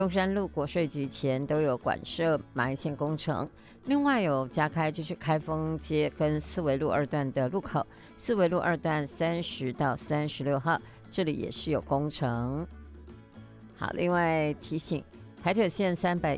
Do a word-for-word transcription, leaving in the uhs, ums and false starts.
中山路国税局前都有管设马一线工程，另外有加开就是开封街跟四维路二段的路口，四维路二段三十到三十六号，这里也是有工程。好，另外提醒台九线三百